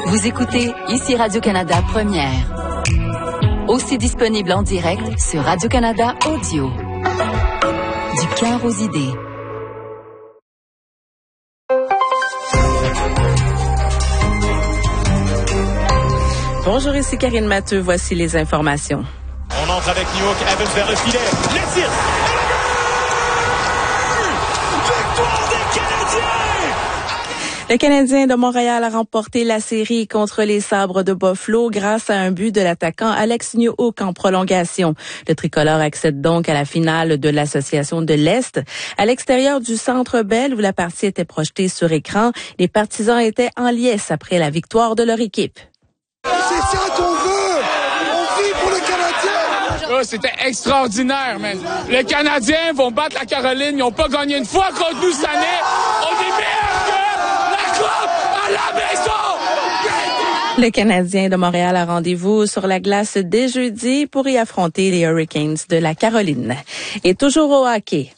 Vous écoutez ici Radio-Canada Première. Aussi disponible en direct sur Radio-Canada Audio. Du cœur aux idées. Bonjour, ici Karine Matteux. Voici les informations. On entre avec New York, Evans vers le filet. Le tir! Victoire des Canadiens! Le Canadien de Montréal a remporté la série contre les Sabres de Buffalo grâce à un but de l'attaquant Alex Newhook en prolongation. Le tricolore accède donc à la finale de l'Association de l'Est. À l'extérieur du Centre Bell, où la partie était projetée sur écran, les partisans étaient en liesse après la victoire de leur équipe. C'est ça qu'on veut! On vit pour le Canadien! Oh, c'était extraordinaire, man. Les Canadiens vont battre la Caroline. Ils n'ont pas gagné une fois contre nous cette année. On est meilleurs que la Coupe à la maison! Le Canadien de Montréal a rendez-vous sur la glace dès jeudi pour y affronter les Hurricanes de la Caroline. Et toujours au hockey.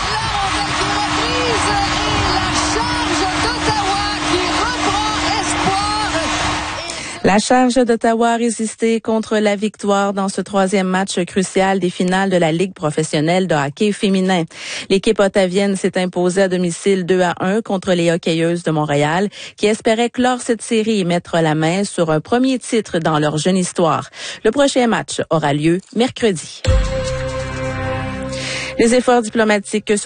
La Charge d'Ottawa a résisté contre la victoire dans ce troisième match crucial des finales de la Ligue professionnelle de hockey féminin. L'équipe ottavienne s'est imposée à domicile 2-1 contre les Hockeyeuses de Montréal, qui espéraient clore cette série et mettre la main sur un premier titre dans leur jeune histoire. Le prochain match aura lieu mercredi. Les efforts diplomatiques